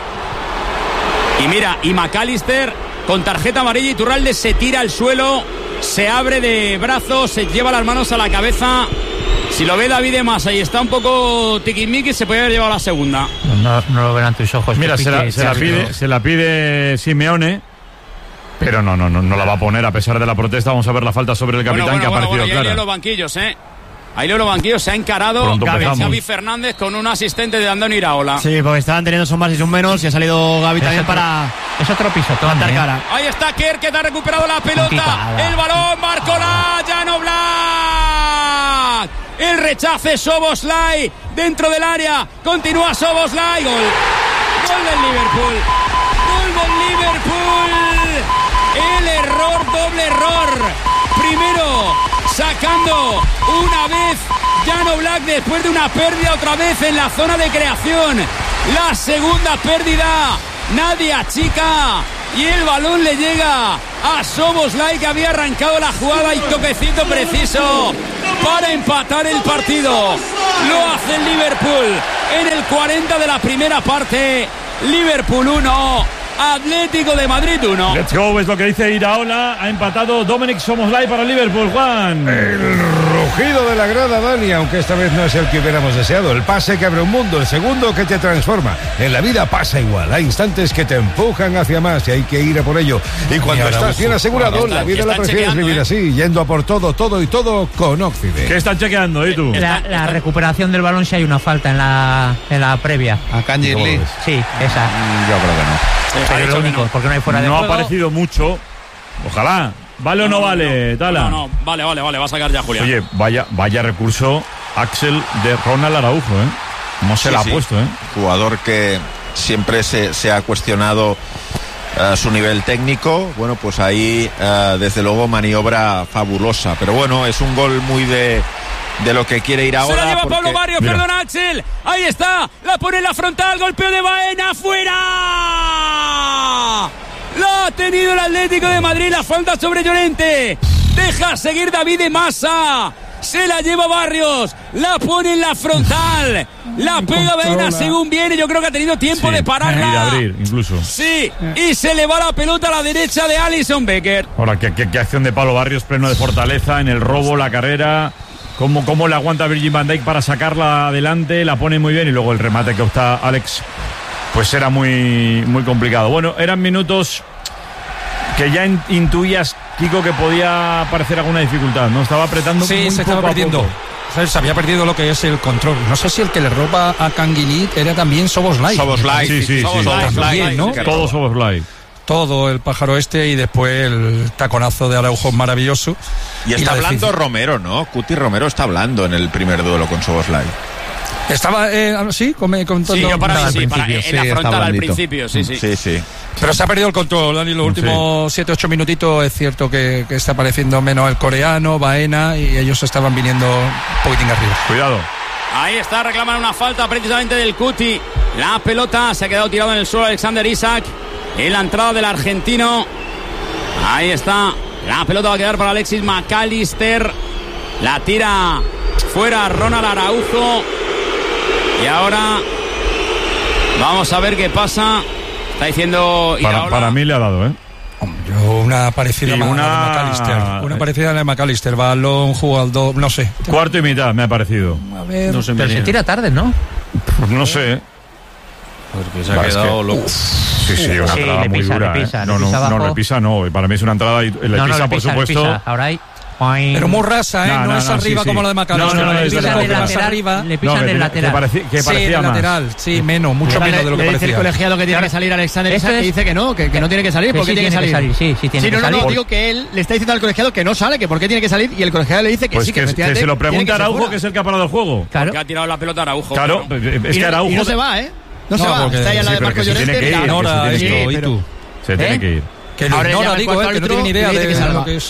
Y mira, y McAllister con tarjeta amarilla. Iturralde se tira al suelo, se abre de brazos, se lleva las manos a la cabeza. Si lo ve David de Masa y está un poco tiquismiquis, se puede haber llevado la segunda. No, no lo verán tus ojos. Mira, que se la, pique se la ese pide, árbitro. se la pide Simeone, pero no, no, no, no la va a poner a pesar de la protesta. Vamos a ver la falta sobre el capitán, bueno, que ha bueno, parecido bueno, y ahí clara. leo los banquillos, ¿eh? Ahí leo los banquillos, se ha encarado Pronto Gaby, empezamos. Xavi Fernández con un asistente de Andoni Iraola. Sí, porque estaban teniendo son más y son menos y ha salido Gaby Es también otro- para Es otro pisotón. plantar ¿eh? cara. Ahí está Kerr, que ha recuperado la pelota. Puntitada. El balón, Marcolá, Jan Oblak. El rechace, Soboslai dentro del área. Continúa Soboslai. Gol. Gol del Liverpool. Gol del Liverpool. El error, doble error. Primero, sacando una vez Jan Oblak después de una pérdida otra vez en la zona de creación. La segunda pérdida. Nadie achica. Y el balón le llega a Szoboszlai, que había arrancado la jugada y toquecito preciso para empatar el partido. Lo hace el Liverpool en el cuarenta de la primera parte. Liverpool uno, Atlético de Madrid uno. Let's go, es lo que dice Iraola. Ha empatado Dominic Szoboszlai para el Liverpool, Juan. El rugido de la grada, Dani, aunque esta vez no es el que hubiéramos deseado. El pase que abre un mundo, el segundo que te transforma. En la vida pasa igual. Hay instantes que te empujan hacia más y hay que ir a por ello. Y cuando Y estás bien asegurado, está, la vida la prefieres chequeando, vivir ¿eh? así, yendo a por todo, todo y todo con Occident. ¿Qué están chequeando, y tú? La, la recuperación del balón, si hay una falta en la, en la previa. A Kangin ¿Cómo Lee. ves? Sí, esa. Yo creo que no. Pero es lo único, porque no hay fuera de No ha juego. aparecido mucho. Ojalá. ¿Vale o no, vale, Tala? No, no, vale, vale, vale, va a sacar ya Julián. Oye, vaya, vaya recurso, Axel, de Ronald Araujo, ¿eh? ¿Cómo se Sí, la ha sí. puesto, eh? Jugador que siempre se, se ha cuestionado uh, su nivel técnico. Bueno, pues ahí uh, desde luego maniobra fabulosa. Pero bueno, es un gol muy de, de lo que quiere ir ahora. Se la lleva porque... Pablo Barrios, Mira. perdona Axel. Ahí está, la pone en la frontal, golpeo de Baena, fuera. La ha tenido el Atlético de Madrid, la falta sobre Llorente. Deja seguir David de Massa. Se la lleva Barrios, la pone en la frontal. La pega Baena según viene. Yo creo que ha tenido tiempo Sí, de pararla. y de abrir, incluso. Sí, y se le va la pelota a la derecha de Alisson Becker. Ahora, ¿qué, qué, qué acción de Pablo Barrios, pleno de fortaleza en el robo, la carrera. Cómo, cómo le aguanta Virgil van Dijk para sacarla adelante, la pone muy bien y luego el remate que opta Alex, pues era muy, muy complicado. Bueno, eran minutos que ya in, intuías, Kiko, que podía parecer alguna dificultad, ¿no? Estaba apretando Sí, muy se poco estaba a perdiendo. poco. ¿Sabes? Se había perdido lo que es el control. No sé si el que le roba a Kangin era también Szoboszlai. Szoboszlai, Sí, sí, sí, Szoboszlai, sí. También, ¿no? sí, Todo Szoboszlai. Todo el pájaro este y después el taconazo de Araujo maravilloso. Y está la hablando defensa. Romero, ¿no? Cuti Romero está hablando en el primer duelo con Szoboszlai. Estaba, eh, sí, come- contando. Sí, yo para Estaba mí al sí, para, principio, en la sí, frontal estaba al blandito. principio, sí, sí. Sí, sí. Pero se ha perdido el control, Dani. Los últimos siete ocho minutitos es cierto que, que está apareciendo menos el coreano, Baena, y ellos estaban viniendo un poquitín arriba. Cuidado. Ahí está, reclaman una falta precisamente del Cuti. La pelota se ha quedado tirado en el suelo Alexander Isak. En la entrada del argentino. Ahí está. La pelota va a quedar para Alexis McAllister. La tira fuera Ronald Araujo. Y ahora vamos a ver qué pasa. Está diciendo Para, Iraola. para mí le ha dado, ¿eh? Yo una parecida Y a una- la de McAllister. Una parecida a la de McAllister. Balón, jugador, no sé. Cuarto y mitad me ha parecido. A ver. No sé, Pero se tira tarde, ¿no? Pues no sé. Porque se ha Va, es quedado que- loco. Sí, sí, una Sí, entrada le muy pisa, dura. le pisa, ¿eh? le No, no, pisa no, abajo. le pisa, no. Para mí es una entrada y le no, pisa, no, le por pisa, le supuesto. pisa. Ahora hay... Pero muy rasa, ¿eh? No, No, no, es no, arriba sí, sí. como la de McAllister. No, no, no, le es pisa verdad, de es verdad. más arriba. Le pisan No, del que- lateral. Que, parecía, que Sí, parecía del más. lateral. Sí, menos, mucho Le- menos de lo que le dice el parecía. colegiado que tiene que salir Alexander Esto Isak, que es- dice que no, que, que no tiene que salir. Que ¿Por qué sí tiene que tiene que salir? salir, sí, sí tiene Sí, que no, no, no, salir. digo que él le está diciendo al colegiado que no sale, que por qué tiene que salir, y el colegiado le dice que Pues sí, que, que, que efectivamente se lo tiene pregunta que ser Araujo, fuera. que es el que ha parado el juego. Claro. Que ha tirado la pelota Araujo. Claro, claro. es Y que no- Araujo. y no se va, ¿eh? No, se No, va. porque- Está ahí a la sí, de pero Marco que se tiene Llorente. que ir, claro. que se Ignora tiene que esto, ir. y pero- tú. Se tiene ¿Eh? que ir. Que lo Ahora ignora, llama el digo, cuarto eh, que no tiene ni árbitro idea y le de, dice que de salga. lo que es.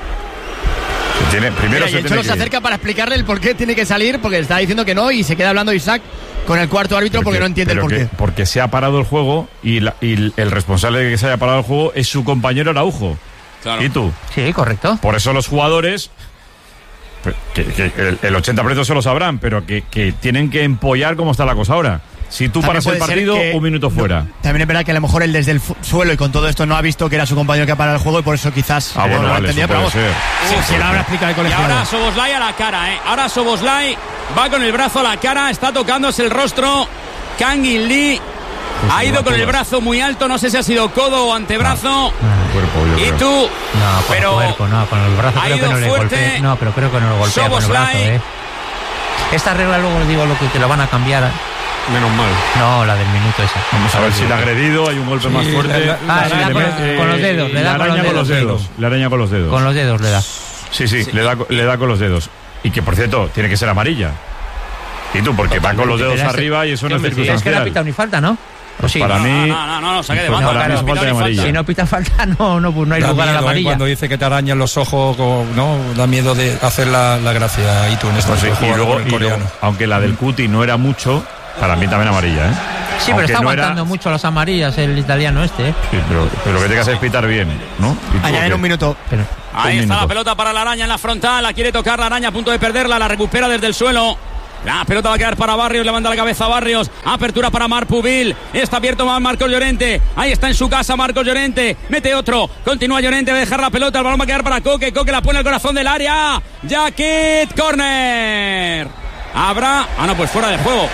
Se tiene, primero Mira, y se el tiene Cholo que se ir. acerca para explicarle el por qué tiene que salir, porque está diciendo que no, y se queda hablando Isaac con el cuarto árbitro porque no entiende el pero por que- qué. Porque se ha parado el juego y, la- y el responsable de que se haya parado el juego es su compañero Araujo. Claro. ¿Y tú? Sí, correcto. Por eso los jugadores, que, que el, el ochenta por ciento se lo sabrán, pero que, que tienen que empollar cómo está la cosa ahora. Si tú También paras el puede ser partido, que- un minuto no, fuera. También es verdad que a lo mejor él desde el fu- suelo y con todo esto no ha visto que era su compañero que ha parado el juego y por eso quizás Ah, no bueno, lo vale, entendía, eso pero puede vamos. ser. Sí, Eso si puede lo habrá ser. explicado el Y colegiado. ahora Szoboszlai a la cara, ¿eh? Ahora Szoboszlai va con el brazo a la cara, está tocándose el rostro. Kangin Lee ha ido con el brazo muy alto, no sé si ha sido codo o antebrazo. Cuerpo, yo Y creo. tú, No, con pero el cuerpo, no, con el brazo ha creo que ido no le fuerte. golpea. No, pero creo que no lo golpea con el brazo, Szoboszlai. eh. Esta regla luego os digo lo que te lo van a cambiar. Menos mal. No, la del minuto esa. Vamos a ver si le ha agredido, hay un golpe más fuerte. la- Ah, le da con- mete- con los dedos, le da con araña los con los dedos. dedos. Le araña con los dedos. Con los dedos le da. Sí, sí, Le, da, le da con los dedos. Y que, por cierto, tiene que ser amarilla. ¿Y tú? Porque va con los dedos Pero es- arriba y eso no es hombre, sí, Es que no ha circunstancial. pitado ni falta, ¿no? Pues sí. para no, mí. No, no, no, no, saque de Pues banda. para mí es falta de amarilla. Si no pita falta, no, no, no hay Da lugar miedo, a la ¿eh? amarilla. Cuando dice que te arañan los ojos, como, ¿no? Da miedo de hacer la, la gracia y tú en este Pues sí, juego y luego, con el y coreano. luego, aunque la del Cuti no era mucho, para mí también amarilla, ¿eh? Sí, Aunque pero está no aguantando era... mucho las amarillas el italiano este, ¿eh? Sí, pero, pero lo que te que hacer es pitar bien, ¿no? Añadir un minuto. Pero... Ahí un está minuto. la pelota para la araña en la frontal. La quiere tocar la araña, a punto de perderla. La recupera desde el suelo. La pelota va a quedar para Barrios, levanta la cabeza Barrios, apertura para Marpubil, está abierto más Marcos Llorente, ahí está en su casa Marcos Llorente, mete otro, continúa Llorente, va a dejar la pelota, el balón va a quedar para Coque, Coque la pone al corazón del área, Jacket, corner, habrá, ah no, pues fuera de juego,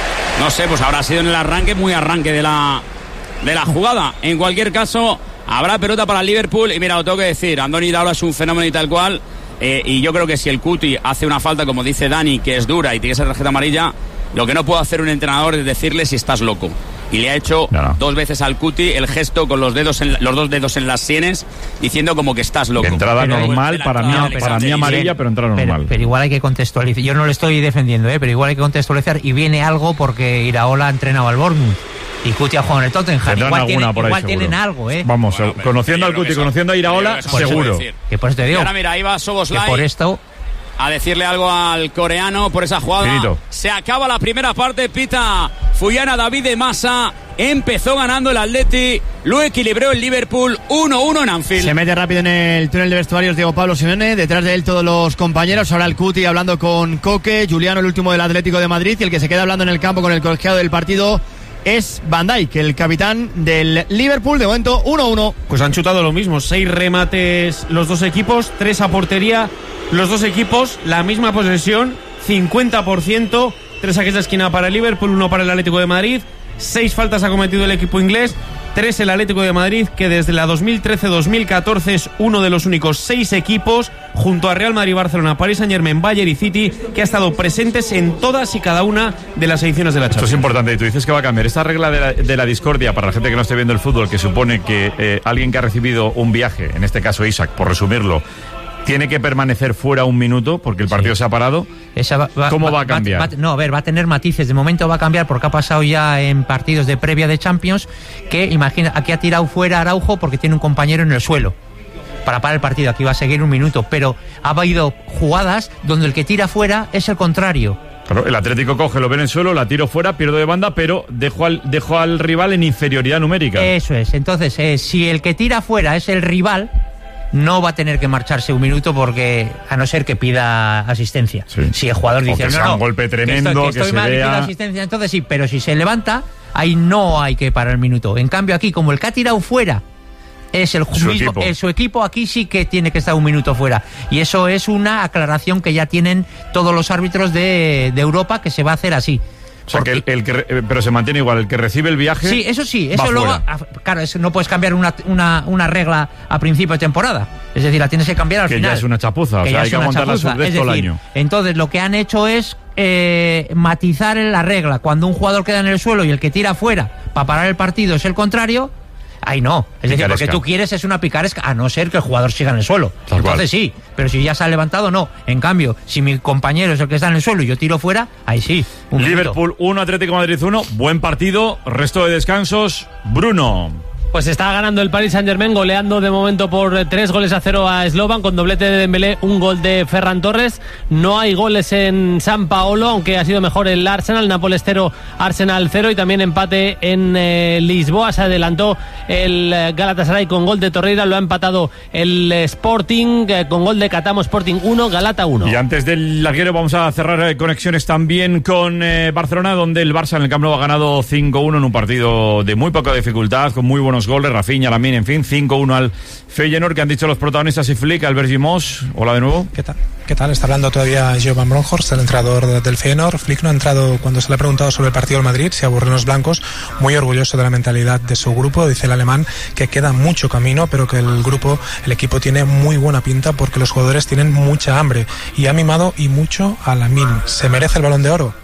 no sé, pues habrá sido en el arranque, muy arranque de la, de la jugada, en cualquier caso, habrá pelota para el Liverpool, y mira, lo tengo que decir, Andoni Iraola es un fenómeno y tal cual. Eh, y yo creo que si el Cuti hace una falta, como dice Dani, que es dura y tiene esa tarjeta amarilla, lo que no puede hacer un entrenador es decirle si estás loco. Y le ha hecho no, no. dos veces al Cuti el gesto con los dedos en, los dos dedos en las sienes, diciendo como que estás loco. De entrada pero normal, para mí, no, para mí amarilla, pero entrada normal. Pero, pero igual hay que contextualizar. Yo no le estoy defendiendo, ¿eh? Pero igual hay que contextualizar. Y viene algo porque Iraola ha entrenado al Bournemouth. Y Cuti ha jugado en el Tottenham. Igual, tiene, por ahí, igual tienen algo, ¿eh? Vamos, bueno, conociendo al Cuti, conociendo a Iraola, seguro. Que por eso te digo. Y ahora mira, ahí va Soboslai. Que por esto... a decirle algo al coreano por esa jugada. Finito. Se acaba la primera parte, pita Fuyana David de Massa. Empezó ganando el Atleti, lo equilibró el Liverpool uno uno en Anfield. Se mete rápido en el túnel de vestuarios Diego Pablo Simeone, detrás de él todos los compañeros, ahora el Cuti hablando con Coque, Juliano el último del Atlético de Madrid, y el que se queda hablando en el campo con el colegiado del partido es Van Dijk, el capitán del Liverpool, de momento uno uno. Pues han chutado lo mismo, seis remates los dos equipos, tres a portería los dos equipos, la misma posesión, cincuenta por ciento, tres saques de esquina para el Liverpool, uno para el Atlético de Madrid, seis faltas ha cometido el equipo inglés, tres el Atlético de Madrid, que desde la dos mil trece dos mil catorce es uno de los únicos seis equipos, junto a Real Madrid, Barcelona, Paris Saint-Germain, Bayern y City, que ha estado presentes en todas y cada una de las ediciones de la Champions. Esto es importante, y tú dices que va a cambiar. Esta regla de la, de la discordia, para la gente que no esté viendo el fútbol, que supone que eh, alguien que ha recibido un viaje, en este caso Isaac, por resumirlo, tiene que permanecer fuera un minuto porque el partido sí. se ha parado. Esa va, va, ¿Cómo va, va a cambiar? Va, va, no, a ver, va a tener matices. De momento va a cambiar porque ha pasado ya en partidos de previa de Champions que, imagina, aquí ha tirado fuera Araujo porque tiene un compañero en el suelo para parar el partido. Aquí va a seguir un minuto, pero ha habido jugadas donde el que tira fuera es el contrario. Claro, el Atlético coge, lo ve en el suelo, la tiro fuera, pierdo de banda, pero dejo al, dejo al rival en inferioridad numérica. Eso es. Entonces, eh, si el que tira fuera es el rival, no va a tener que marcharse un minuto porque, a no ser que pida asistencia. Sí. Si el jugador dice, o que no, no, un golpe tremendo, que, estoy, que, que estoy se mal, vea... y pido asistencia, entonces sí, pero si se levanta, ahí no hay que parar el minuto. En cambio aquí, como el que ha tirado fuera es el su mismo, equipo. El, su equipo, aquí sí que tiene que estar un minuto fuera. Y eso es una aclaración que ya tienen todos los árbitros de, de Europa, que se va a hacer así. O sea, que el, el que, pero se mantiene igual, el que recibe el viaje. Sí, eso sí, eso luego, claro, eso no puedes cambiar una, una, una regla a principio de temporada. Es decir, la tienes que cambiar al que final. Que ya es una chapuza, o sea, hay que aguantar la surdez todo el año. Entonces, lo que han hecho es eh, matizar la regla. Cuando un jugador queda en el suelo y el que tira fuera para parar el partido es el contrario, ahí no. Es decir, porque tú quieres es una picaresca, a no ser que el jugador siga en el suelo. Tal Entonces cual. sí, pero si ya se ha levantado, no. En cambio, si mi compañero es el que está en el suelo y yo tiro fuera, ahí sí. Un Liverpool uno, Atlético de Madrid uno. Buen partido, resto de descansos. Bruno. Pues está ganando el Paris Saint-Germain, goleando de momento por tres goles a cero a Slovan, con doblete de Dembélé, un gol de Ferran Torres. No hay goles en San Paolo, aunque ha sido mejor el Arsenal, Nápoles cero, Arsenal cero, y también empate en eh, Lisboa. Se adelantó el Galatasaray con gol de Torreira, lo ha empatado el Sporting eh, con gol de Catamo. Sporting uno, Galata uno. Y antes del larguero vamos a cerrar eh, conexiones también con eh, Barcelona, donde el Barça en el Camp Nou ha ganado cinco uno en un partido de muy poca dificultad, con muy buenos goles, Rafinha, Lamine, en fin, cinco uno al Feyenoord, que han dicho los protagonistas y Flick, Albert Gimos. Hola de nuevo. ¿Qué tal? ¿Qué tal? Está hablando todavía Joe Van Bronckhorst, el entrenador del Feyenoord. Flick no ha entrado cuando se le ha preguntado sobre el partido del Madrid, se aburren los blancos, muy orgulloso de la mentalidad de su grupo. Dice el alemán que queda mucho camino, pero que el grupo, el equipo tiene muy buena pinta porque los jugadores tienen mucha hambre, y ha mimado y mucho a Lamine. ¿Se merece el Balón de Oro?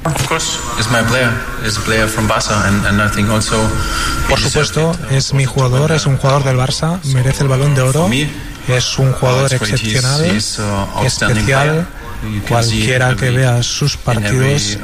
Por supuesto, es mi jugador, es un jugador del Barça, merece el Balón de Oro, es un jugador excepcional, especial, Cualquiera que vea sus partidos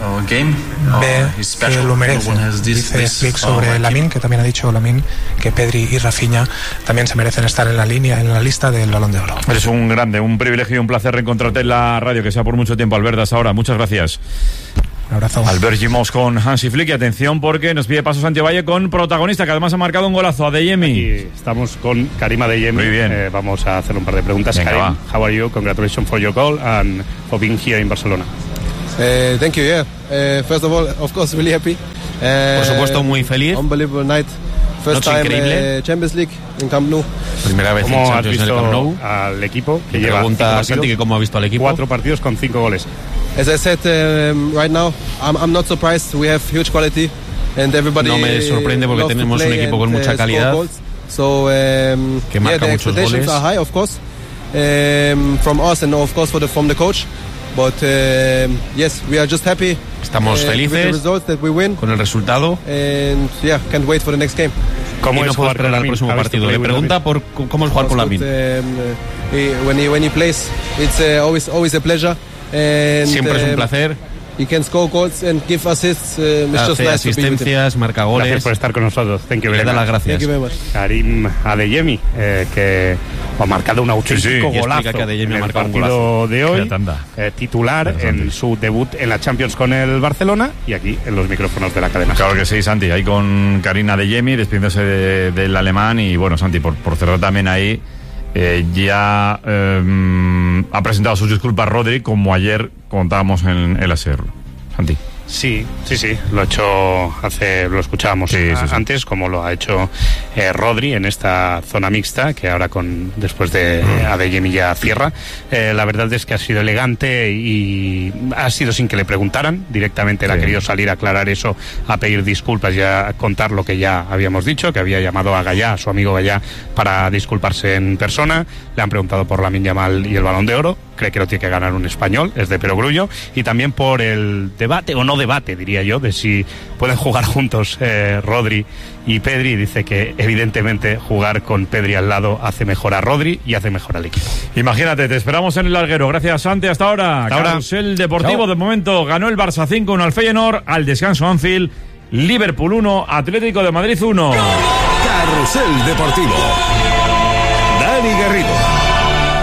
ve que lo merece. Dice Flick sobre Lamine, que también ha dicho Lamine que Pedri y Rafinha también se merecen estar en la línea, en la lista del Balón de Oro. Eres un grande, un privilegio y un placer reencontrarte en la radio, que sea por mucho tiempo, Albert, hasta ahora. Muchas gracias. Un abrazo. Albert Gimos con Hansi Flick, y atención porque nos pide paso Santi Valle con protagonista, que además ha marcado un golazo, Adeyemi. Aquí estamos con Karim Adeyemi. Muy bien. Eh, vamos a hacer un par de preguntas. Venga, Karim, va. how are you? Congratulations for your goal and for being here in Barcelona. Uh, thank you. Yeah. Uh, first of all, of course, really happy. Uh, Por supuesto, muy feliz. Unbelievable night. First Noche time increíble. uh, Champions League in Camp Nou. Primera vez en ¿Cómo has Champions en el visto Camp Nou? al equipo que Me lleva pregunta cinco Santi partidos, que cómo ha visto al equipo. cuatro partidos con cinco goles? As I said um, right now, I'm, I'm not surprised. We have huge quality, and everybody. No me sorprende porque loves to tenemos un play equipo con and, mucha uh, calidad, score goals. So um, que yeah, marca the muchos expectations goles. are high, of course, um, from us and of course for the, from the coach. But um, yes, we are just happy. Estamos uh, with the felices results that we win, con el resultado. and yeah, can't wait for the next game. ¿Cómo y no es puedo jugar con esperar al Lamine? próximo ¿Ha visto partido. play Le with pregunta Lamine? por cómo es jugar con Lamine. Um, uh, he- when he when he plays, it's uh, always always a pleasure. And, Siempre es un um, placer. He can score goals and give assists. Uh, it's just Hace nice to be with him. asistencias, marca Gracias goles. por estar con nosotros. Thank you Le very da much. las gracias. Thank you very much. Karim Adeyemi, eh, que ha marcado un auténtico sí, y explica golazo que Adeyemi en ha el marcado un partido golazo. de hoy, Qué tanda. eh, titular Interesante. en su debut en la Champions con el Barcelona, y aquí en los micrófonos de la cadena. Claro que sí, Santi, ahí con Karim Adeyemi despidiéndose de- del alemán. Y bueno, Santi, por, por cerrar también ahí, eh, ya eh, ha presentado sus disculpas Rodri, como ayer contábamos en el A S R. Santi. Sí, sí, sí, lo ha hecho hace, lo escuchábamos Sí, sí, sí. antes, como lo ha hecho eh, Rodri en esta zona mixta, que ahora con después de eh, Adeyemi ya cierra. Eh, la verdad es que ha sido elegante y ha sido sin que le preguntaran, directamente él ha Sí. querido salir a aclarar eso, a pedir disculpas y a contar lo que ya habíamos dicho, que había llamado a Gallá, a su amigo Gallá, para disculparse en persona. Le han preguntado por Lamine Yamal y el Balón de Oro. Cree que lo tiene que ganar un español, es de perogrullo, y también por el debate, o no debate, diría yo, de si pueden jugar juntos eh, Rodri y Pedri. Dice que evidentemente jugar con Pedri al lado hace mejor a Rodri y hace mejor al equipo. Imagínate, te esperamos en el larguero. Gracias, Santi. Hasta ahora. Hasta ahora. Carrusel Deportivo. Chao. De momento ganó el Barça cinco uno al Feyenoord. Al descanso Anfield. Liverpool uno, Atlético de Madrid uno. Carrusel Deportivo.